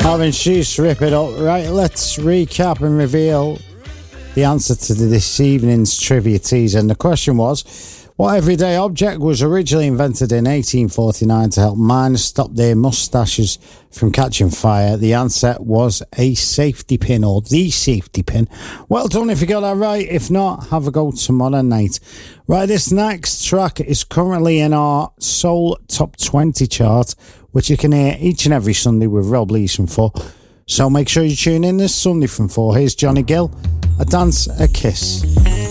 Orange Juice, Rip It Up. Right, let's recap and reveal the answer to this evening's trivia teaser. And the question was, what everyday object was originally invented in 1849 to help miners stop their moustaches from catching fire? The answer was a safety pin, or the safety pin. Well done if you got that right. If not, have a go tomorrow night. Right, this next track is currently in our Soul Top 20 chart, which you can hear each and every Sunday with Rob Leeson for. So make sure you tune in this Sunday from 4. Here's Johnny Gill, A Dance, A Kiss.